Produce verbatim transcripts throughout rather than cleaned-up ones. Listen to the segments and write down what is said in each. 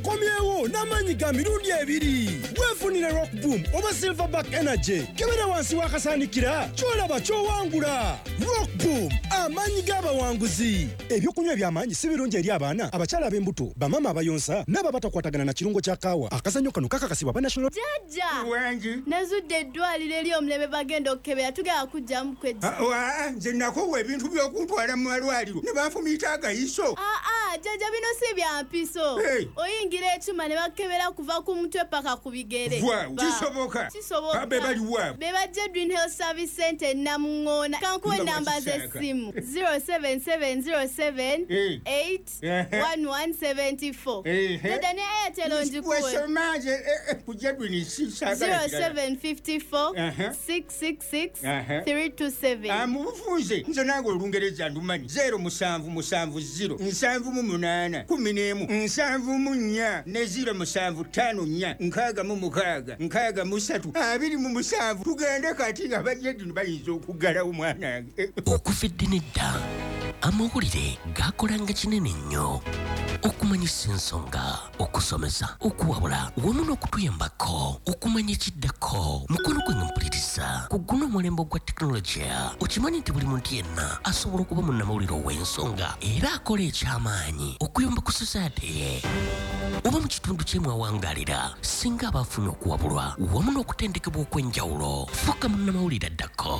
komyewo n'amanyi ga mirundi ebiri weefunire Rock Boom oba Silverback Energy kebera wansi wakasanikira kyolaba kyowangula. Rock Boom amanyi g'abawanguzi. Ebyokunywa by'amanyi si birungi eri abaana abakyala ab'embuto bamama abayonsa n'ababatakwatagana na kirungo kya kaawa. Akazannyo kano kakakasibwa ba National Jajja wangi nazudde eddwaliro eri omulebe bagenda okukebera tugenda kujjamu kwejja. nze nakowa ebintu by'okuntwala mu malwaliro ne banfumiita agayiso. aa jajja bino si bya mpiso. Hey. oyingira ekyuma ne bakebera kuva ku mutwe paka ku bigere. Wow, kisoboka. Kisoboka. Abe bali wa. Be bajja Dream Health Service Center Namungoona. Kankuwe Nga namba bakisaka. z'essimu zero seven seven zero seven Hey. eight one one seven four. Hey, hey. Dada ne Airtel njikuwe. Wesomaje kujja dwini sisa. zero seven five four Uh-huh. six six six Uh-huh. three two seven. amubufunze nze nange olungereza ndumanyi zero musanvu musanvu zero nsanvu mu munaana kumi n'emu nsanvu mu nnya ne zero musanvu ttaano nnya nkaaga mu mukaaga nkaaga mu ssatu abiri mu musanvu tugende kati nga bajjedini bayinza okuggalawo mwanange. Okufidde nedda amawulire gakolanga kinene nnyo okumanyisa ensonga okusomesa okuwabula wamu n'okutuyambako okumanya ekiddako mukono gwe nga mpuliriza ku guno omulembe gwa tekinologiya okimanyi nti buli muntu yenna asobola okuba munnamawulire ow'ensonga era akola eky'amaanyi okuyamba ku society ye oba mu kitundu kyemwawangalira singa abafunye okuwabulwa wamu n'okutendekebwa okw'enjawulo fuuka munnamawulire addako.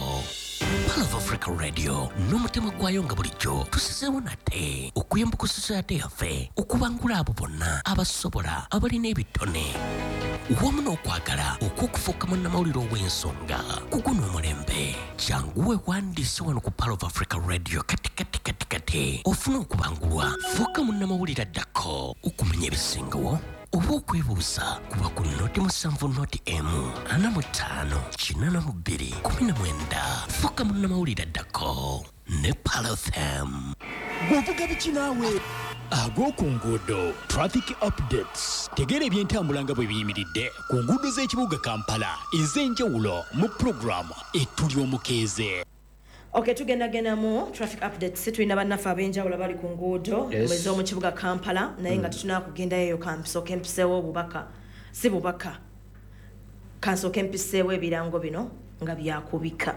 Pal of Africa Radio n'omutima gwayo nga bulijjo tusizeewo nate okuyamba ku society yaffe okubangula abo bonna abasobola abalina ebitone wamu n'okwagala okw'okufuuka munnamawulire ow'ensonga ku guno omulembe jangu weewandiise wano ku Pal of Africa Radio kati kati kati kati ofune okubangulwa fuuka munnamawulire addako okumanya ebisingawo oba okwebuuza kuba ku noti musanvu noti emu ana mu ttaano kinaana mu bbiri kumi na mwenda fuuka munnamawulire addako ne Pal F M. Bw'ovuga biki naawe ag'oku nguudo traffic updates tegeera ebyentambula nga bwe biyimiridde ku nguudo z'ekibuga Kampala ez'enjawulo mu puroguramu ettuli omukeeze. Okay, tugenda gena mu traffic updates tulina bannaffe ab'enjawulo bali ku nguudo mwezi omu kibuga Kampala naye nga tutuna kugenda eyo kampisooka empiseewo obubaka si bubaka kansooka empiseewo ebirango bino nga byakubika.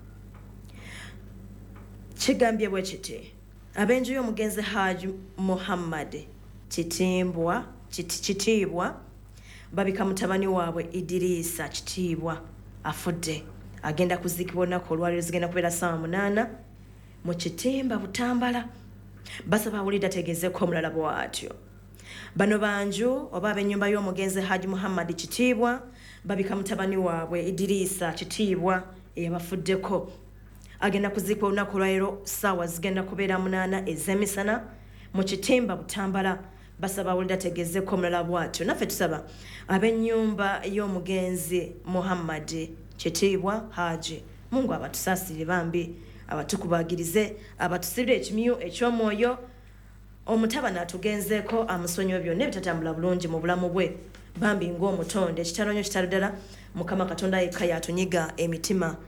Kigambye bwe kiti ab'enju y'omugenzi Haji Muhammad Kitimbwa Kitiibwa babika mutabani waabwe Idirisa Kitiibwa afudde agenda kuzikibwa olunaku olwaliro zigenda kubeera ssaawa munaana mu Kitimba Butambala. Basaba awulidde ategeezeko omulala bw'atyo. Bano banju oba ab'ennyumba y'omugenzi Haji Muhammad Kitiibwa babika mutabani waabwe Idirisa Kitiibwa eyabafuddeko agenda kuzikibwa olunaku olwaliro ssaawa zigenda kubeera munaana ez'emisana mu Kitimba Butambala. Basaba awulidde ategeezeko omulala bw'atyo. Naffe tusaba ab'ennyumba y'omugenzi Muhammad Kitiibwa Haji Mungu abatusaasire bambi abatukubagirize abatusirire ekimyu eky'omwoyo omutabani atugenzeeko amusonyiwe byonna ebitatambula bulungi mu bulamu bwe bambi ng'omutonde ekitalonyo kitalo ddala Mukama Katonda yekka yatunyiga emitima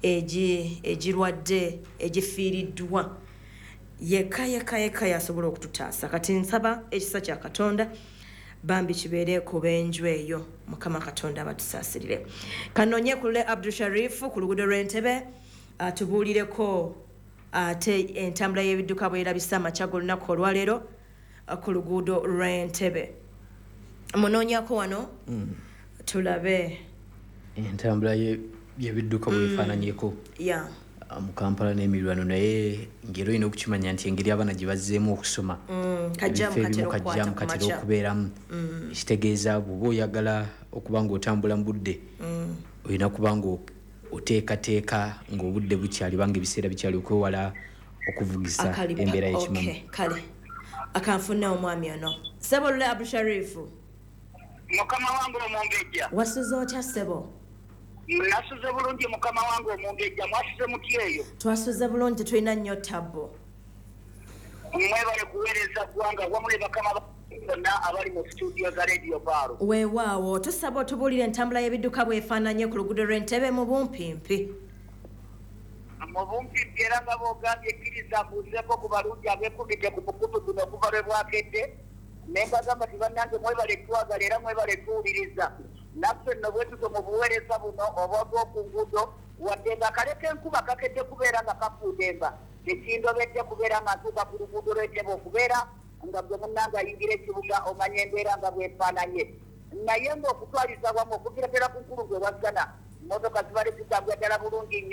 egi egirwadde egifiiriddwa yekka yekka yekka yasobola okututaasa kati nsaba ekisa kya Katonda bambi kibeere ku b'enju eyo Mukama Katonda abatusaasirire. Kanonye kulule Abdul Sharif ku luguudo lw'Entebbe atubuulireko ate entambula y'ebidduka bw'erabisa amakya g'olunaku olwaleero ku luguudo lw'Entebbe. Munoonyako wano tulabe entambula y'ebidduka bwefaananyeko ya mu Kampala n'emirwano naye ngero ino okukimanya nti engeri abaana gye bazzeemu okusoma kajjamu katera okubeeramu ekitegeeza bw'oba oyagala okuba ng'otambula mu budde olina kuba ng'oteekateeka ng'obudde bukyali banga ebiseera bikyali okwewala okuvugisa embeera y'ekimamu. Kale akanfunne omwami ono Sebo Lule Abdul Sharif Mukama wangu omumbejja wasuze otya Sebo? Nasuze bulungi mukama wangu omumbejja mwasuze mutya eyo? Twasuze bulungi tulina nnyo tabbo. Mwebale kuweereza ggwanga wamu ne bakama bonna abali mu studio za Radio Paro. Weewaawo tusaba otubuulire entambula y'ebidduka bwefaananye ku luguudo lw'Entebbe mu bumpimpi. Mu bumpimpi era nga boogambye ekkiriza mbuuzeeko ku balungi abeekubidde ku mukutu guno okuva lwe bwakedde nembagamba tibannange mwebale twagala era mwebale tuwuliriza naffe nno bwe tuto mu buweereza buno oba bw'oku nguudo wadde nga kaleka enkuba kakedde kubeera nga kafuudemba tekindobedde kubeera nga ntuuka ku luguudo lweteba okubeera nga gwe munnange ayingira ekibuga omanya embeera nga bwefaananye naye ng'okutwaliza wamu okuviratera ku nkulu gwe waggana mmotoka zibale zitambula ddala bulungi nnyo